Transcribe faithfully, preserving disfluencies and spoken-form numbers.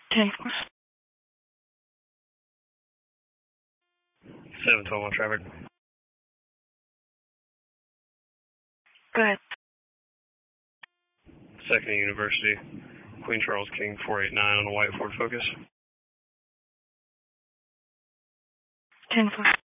ten. seven twelve on traffic. Go ahead. Second University, Queen Charles King four eight nine on the white Ford Focus. ten four.